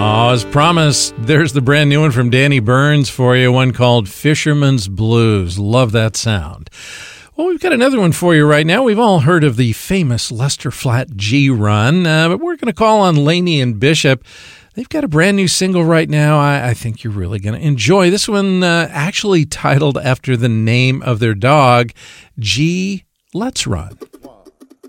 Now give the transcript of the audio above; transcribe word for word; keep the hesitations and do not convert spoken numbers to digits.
Oh, as promised, there's the brand new one from Danny Burns for you, one called Fisherman's Blues. Love that sound. Well, we've got another one for you right now. We've all heard of the famous Lester Flatt G Run, uh, but we're going to call on Laney and Bishop. They've got a brand new single right now I, I think you're really going to enjoy. This one uh, actually titled after the name of their dog, G Let's Run.